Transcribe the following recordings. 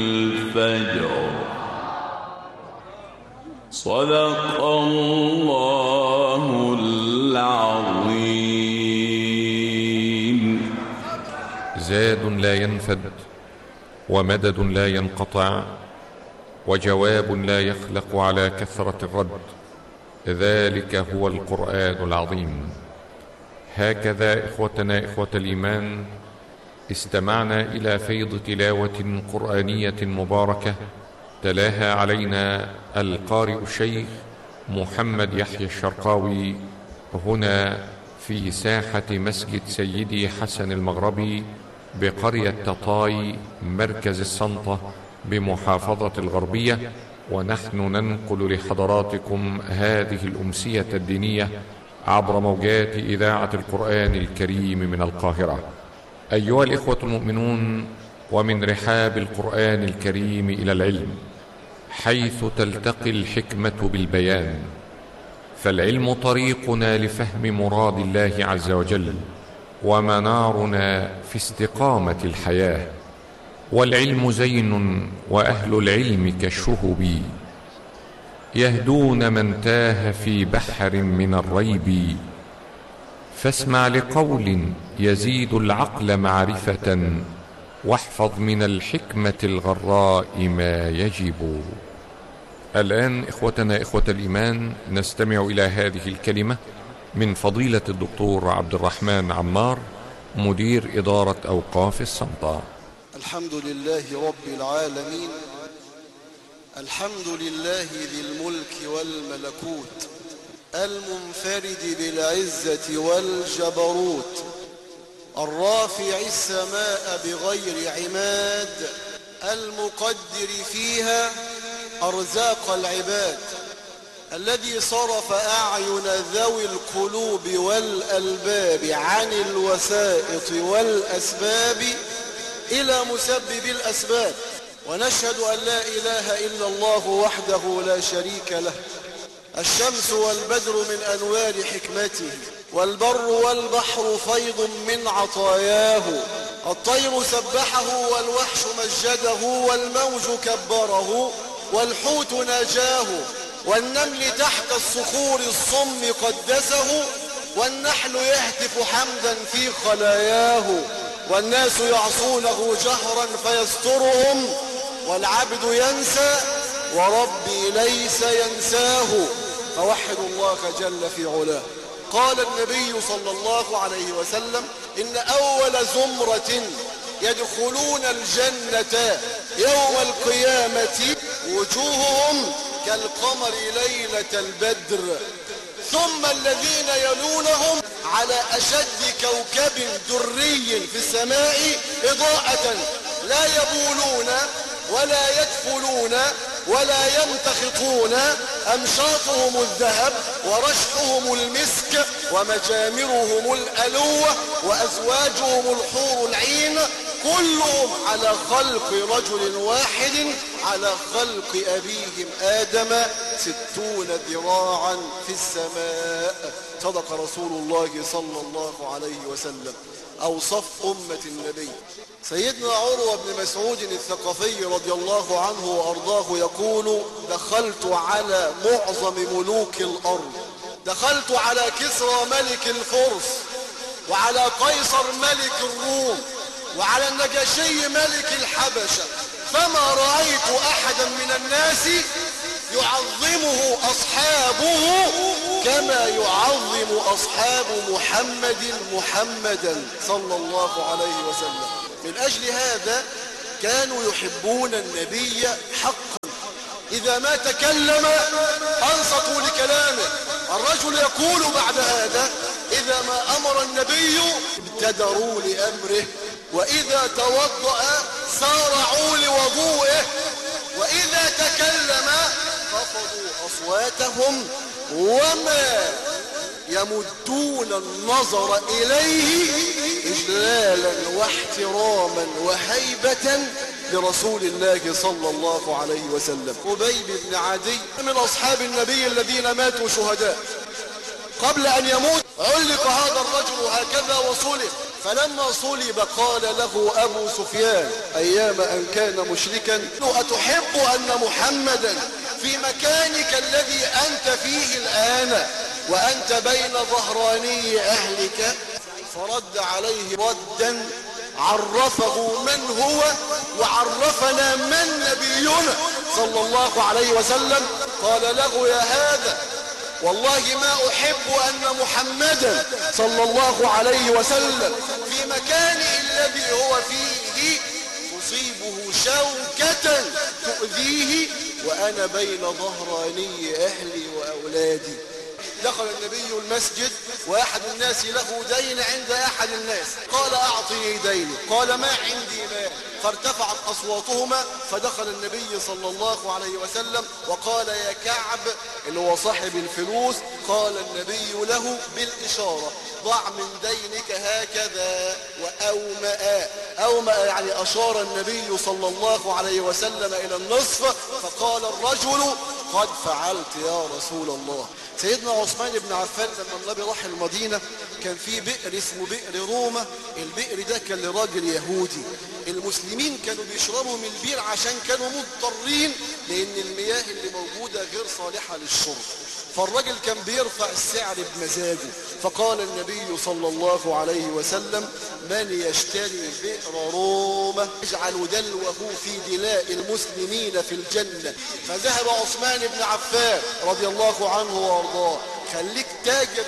الفجر. صدق الله العظيم. زاد لا ينفد، ومدد لا ينقطع، وجواب لا يخلق على كثرة الرد. ذلك هو القرآن العظيم. هكذا إخوتنا إخوة الإيمان استمعنا إلى فيض تلاوة قرآنية مباركة تلاها علينا القارئ الشيخ محمد يحيى الشرقاوي هنا في ساحة مسجد سيدي حسن المغربي بقرية تطاي مركز السنطة بمحافظة الغربية، ونحن ننقل لحضراتكم هذه الأمسية الدينية عبر موجات إذاعة القرآن الكريم من القاهرة. أيها الإخوة المؤمنون، ومن رحاب القرآن الكريم إلى العلم، حيث تلتقي الحكمة بالبيان، فالعلم طريقنا لفهم مراد الله عز وجل، ومنارنا في استقامة الحياة. والعلم زين، وأهل العلم كالشهب، يهدون من تاه في بحر من الريب. فاسمع لقول يزيد العقل معرفة، واحفظ من الحكمة الغراء ما يجب. الآن إخوتنا إخوة الإيمان نستمع إلى هذه الكلمة من فضيلة الدكتور عبد الرحمن عمار، مدير إدارة أوقاف السنطة. الحمد لله رب العالمين، الحمد لله ذي الملك والملكوت، المنفرد بالعزة والجبروت، الرافع السماء بغير عماد، المقدر فيها أرزاق العباد، الذي صرف أعين ذوي القلوب والألباب عن الوسائط والأسباب إلى مسبب الأسباب. ونشهد أن لا إله إلا الله وحده لا شريك له، الشمس والبدر من أنوار حكمته، والبر والبحر فيض من عطاياه، الطير سبحه والوحش مجده، والموج كبره والحوت ناجاه، والنمل تحت الصخور الصم قدسه، والنحل يهتف حمدا في خلاياه، والناس يعصونه جهرا فيسترهم، والعبد ينسى وربي ليس ينساه. فوحد الله جل في علاه. قال النبي صلى الله عليه وسلم: إن أول زمرة يدخلون الجنة يوم القيامة وجوههم كالقمر ليلة البدر، ثم الذين يلونهم على أشد كوكب دري في السماء إضاءة، لا يبولون ولا يدفلون ولا يمتخطون، أمشاطهم الذهب ورشحهم المسك ومجامرهم الألوة وأزواجهم الحور العين، كلهم على خلق رجل واحد، على خلق أبيهم آدم 60 ذراعا في السماء. صدق رسول الله صلى الله عليه وسلم. أوصف أمة النبي. سيدنا عروة بن مسعود الثقفي رضي الله عنه وأرضاه يقول: دخلت على معظم ملوك الأرض، دخلت على كسرى ملك الفرس، وعلى قيصر ملك الروم، وعلى النجاشي ملك الحبشة، فما رأيت أحدا من الناس يعظمه أصحابه كما يعظم أصحاب محمدا صلى الله عليه وسلم. من أجل هذا كانوا يحبون النبي حقا، إذا ما تكلم أنصتوا لكلامه. الرجل يقول بعد هذا: إذا ما أمر النبي ابتدروا لأمره، وإذا توضأ سارعوا لوضوئه، وإذا تكلم خفضوا أصواتهم، وما يمدون النظر إليه إجلالا واحتراما وهيبة لرسول الله صلى الله عليه وسلم. خبيب بن عدي من أصحاب النبي الذين ماتوا شهداء. قبل أن يموت علق هذا الرجل هكذا وصلب، فلما صلب قال له أبو سفيان أيام أن كان مشركا: أتحب أن محمدا في مكانك الذي أنت فيه الآن وأنت بين ظهراني أهلك؟ فرد عليه ردا عرفه من هو وعرفنا من نبينا صلى الله عليه وسلم. قال له: يا هذا والله ما أحب أن محمدا صلى الله عليه وسلم في مكانه الذي هو فيه تصيبه شوكة تؤذيه وأنا بين ظهراني أهلي وأولادي. دخل النبي المسجد وأحد الناس له دين عند أحد الناس، قال: أعطني ديني. قال: ما عندي مال. فارتفعت أصواتهما، فدخل النبي صلى الله عليه وسلم وقال: يا كعب، اللي هو صاحب الفلوس، قال النبي له بالإشارة: ضع من دينك هكذا. وأومأ يعني أشار النبي صلى الله عليه وسلم إلى النصف، فقال الرجل: قد فعلت يا رسول الله. سيدنا عثمان بن عفان لما النبي راح المدينة كان في بئر اسمه بئر روما. البئر ده كان لراجل يهودي. المسلمين كانوا بيشربوا من البئر عشان كانوا مضطرين، لأن المياه اللي موجودة غير صالحة للشرب، فالراجل كان بيرفع السعر بمزاجه. فقال النبي صلى الله عليه وسلم: من يشتري بئر روما يجعل دلوه في دلاء المسلمين في الجنة. فذهب عثمان بن عفان رضي الله عنه وارضاه. خليك تاجر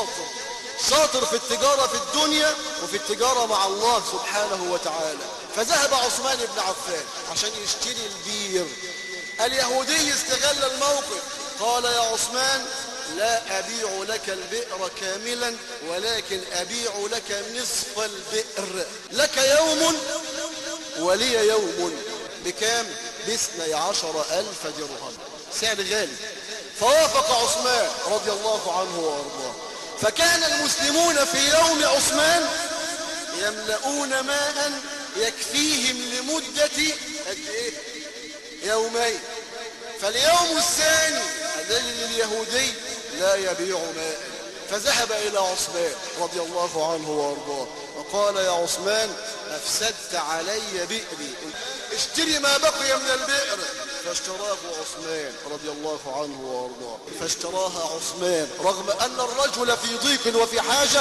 شاطر في التجارة في الدنيا وفي التجارة مع الله سبحانه وتعالى. فذهب عثمان بن عفان عشان يشتري البير. اليهودي استغل الموقف، قال: يا عثمان، لا أبيع لك البئر كاملا ولكن أبيع لك نصف البئر، لك يوم ولي يوم. بكام؟ ب12,000 درهم، سعر غالي. فوافق عثمان رضي الله عنه وارضاه. فكان المسلمون في يوم عثمان يملؤون ماء يكفيهم لمدة قد ايه؟ يومين. فاليوم الثاني الذي اليهودي لا يبيع ماء. فذهب إلى عثمان رضي الله عنه وارضاه وقال: يا عثمان، أفسدت علي بئري، اشتري ما بقي من البئر. فاشتراه عثمان رضي الله عنه وارضاه. فاشتراها عثمان رغم أن الرجل في ضيق وفي حاجة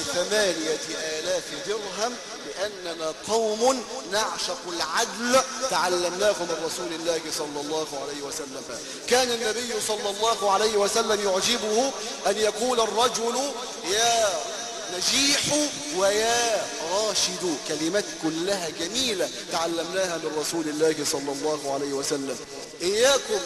ب8,000 درهم، لأننا قوم نعشق العدل تعلمناه من رسول الله صلى الله عليه وسلم. كان النبي صلى الله عليه وسلم يعجبه أن يقول الرجل: يا نجيح ويا راشد، كلمات كلها جميلة تعلمناها من رسول الله صلى الله عليه وسلم. إياكم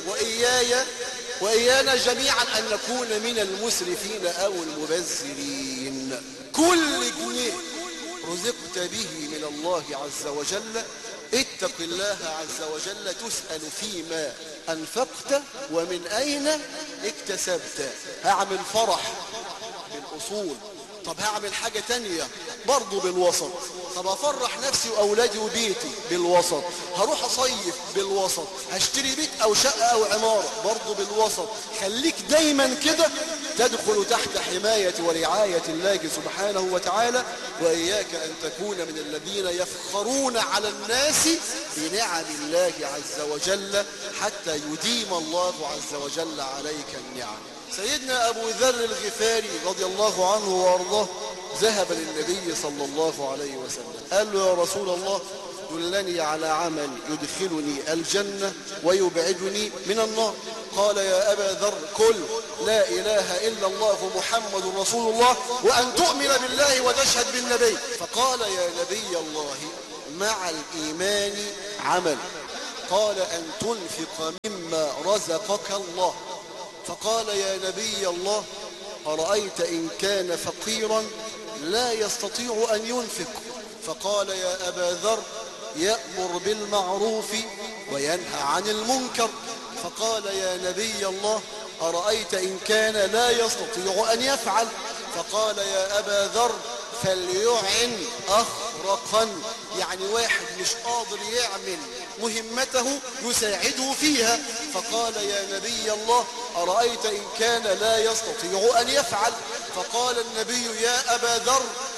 وإيانا جميعا أن نكون من المسرفين أو المبذرين. كل جنيه رزقت به من الله عز وجل اتق الله عز وجل تسأل فيما أنفقت ومن أين اكتسبت. هعمل فرح بالأصول، طب هعمل حاجة تانية برضو بالوسط، طب هفرح نفسي وأولادي وبيتي بالوسط، هروح أصيف بالوسط، هشتري بيت أو شقة أو عمارة برضو بالوسط. خليك دايما كده تدخل تحت حماية ورعاية الله سبحانه وتعالى. وإياك أن تكون من الذين يفخرون على الناس بنعم الله عز وجل حتى يديم الله عز وجل عليك النعم. سيدنا أبو ذر الغفاري رضي الله عنه وارضاه ذهب للنبي صلى الله عليه وسلم، قال له: يا رسول الله، دلني على عمل يدخلني الجنة ويبعدني من النار. قال: يا أبا ذر، قل لا إله إلا الله محمد رسول الله وأن تؤمن بالله وتشهد بالنبي. فقال: يا نبي الله، مع الإيمان عمل. قال: أن تنفق مما رزقك الله. فقال: يا نبي الله، أرأيت إن كان فقيرا لا يستطيع أن ينفق؟ فقال: يا أبا ذر، يأمر بالمعروف وينهى عن المنكر. فقال: يا نبي الله، أرأيت إن كان لا يستطيع أن يفعل؟ فقال: يا أبا ذر، فليعن أخرقا، يعني واحد مش قادر يعمل مهمته يساعده فيها. فقال: يا نبي الله، أرأيت إن كان لا يستطيع أن يفعل؟ فقال النبي: يا أبا ذر،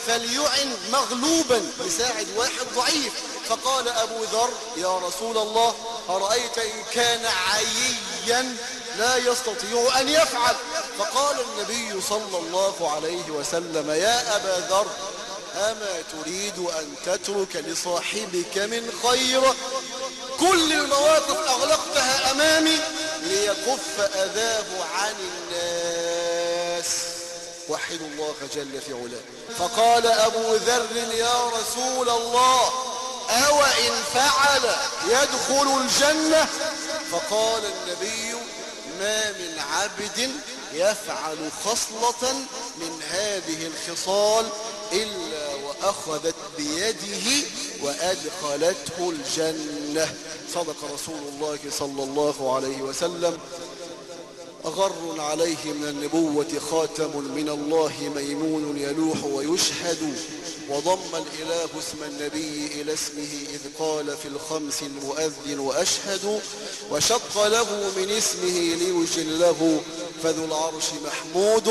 فليعن مغلوبا، يساعد واحد ضعيف. فقال أبو ذر: يا رسول الله، أرأيت إن كان عييا لا يستطيع أن يفعل؟ فقال النبي صلى الله عليه وسلم: يا أبا ذر، أما تريد أن تترك لصاحبك من خير كل المواقف أغلقتها أمامي ليكف أذاه عن الناس؟ وحد الله جل في علاه. فقال أبو ذر: يا رسول الله، أو إن فعل يدخل الجنة؟ فقال النبي: ما من عبد يفعل خصلة من هذه الخصال إلا وأخذت بيده وأدخلته الجنة. صدق رسول الله صلى الله عليه وسلم. غر عليه من النبوة خاتم من الله ميمون يلوح ويشهد، وضم الإله اسم النبي إلى اسمه إذ قال في الخمس المؤذن وأشهد، وشق له من اسمه ليجله فذو العرش محمود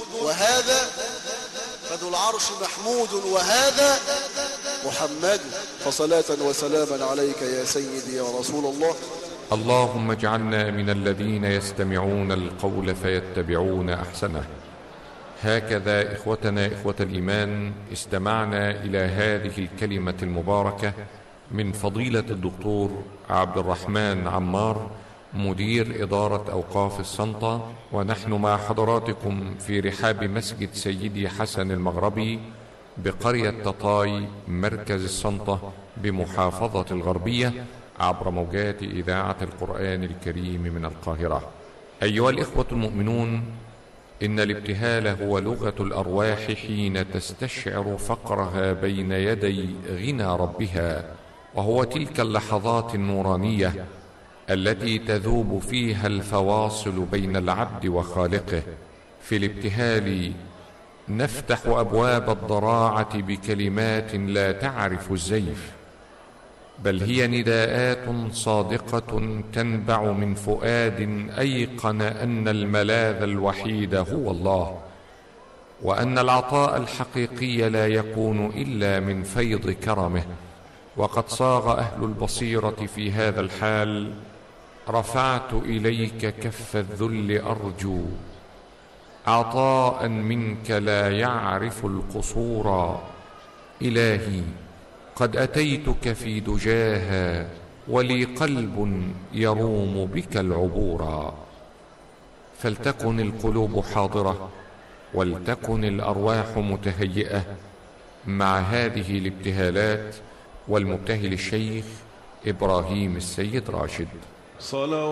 وهذا محمد. فصلاة وسلاما عليك يا سيدي يا رسول الله. اللهم اجعلنا من الذين يستمعون القول فيتبعون أحسنه. هكذا إخوتنا إخوة الإيمان استمعنا إلى هذه الكلمة المباركة من فضيلة الدكتور عبد الرحمن عمار، مدير إدارة أوقاف السنطة، ونحن مع حضراتكم في رحاب مسجد سيدي حسن المغربي بقرية تطاي مركز السنطة بمحافظة الغربية عبر موجات إذاعة القرآن الكريم من القاهرة. أيها الإخوة المؤمنون، إن الابتهال هو لغة الأرواح حين تستشعر فقرها بين يدي غنى ربها، وهو تلك اللحظات النورانية التي تذوب فيها الفواصل بين العبد وخالقه. في الابتهال نفتح أبواب الضراعة بكلمات لا تعرف الزيف، بل هي نداءات صادقة تنبع من فؤاد أيقن أن الملاذ الوحيد هو الله، وأن العطاء الحقيقي لا يكون إلا من فيض كرمه. وقد صاغ أهل البصيرة في هذا الحال: رفعت إليك كف الذل أرجو عطاء منك لا يعرف القصورا. إلهي قد أتيتك في دجاها ولي قلب يروم بك العبورا. فلتكن القلوب حاضرة ولتكن الأرواح متهيئة مع هذه الابتهالات. والمبتهل الشيخ إبراهيم السيد راشد.